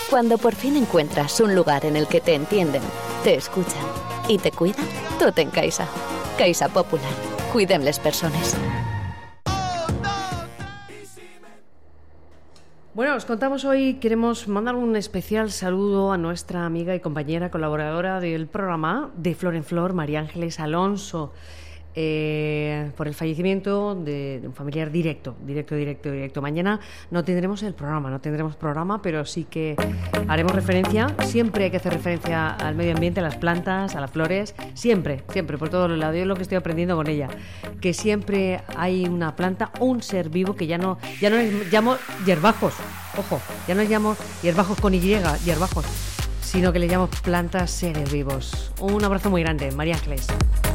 Cuando por fin encuentras un lugar en el que te entienden, te escuchan y te cuidan, tot en Caixa. Caixa Popular. Cuidem les persones. Bueno, os contamos hoy, queremos mandar un especial saludo a nuestra amiga y compañera colaboradora del programa De Flor en Flor, María Ángeles Alonso, por el fallecimiento de un familiar directo. Mañana no tendremos programa, pero sí que haremos referencia. Siempre hay que hacer referencia al medio ambiente, a las plantas, a las flores, siempre, por todos los lados. Yo es lo que estoy aprendiendo con ella, que siempre hay una planta, un ser vivo, que ya no les llamo hierbajos, ojo, ya no les llamo hierbajos con Y, hierbajos, sino que les llamo plantas, seres vivos. Un abrazo muy grande, María Ángeles.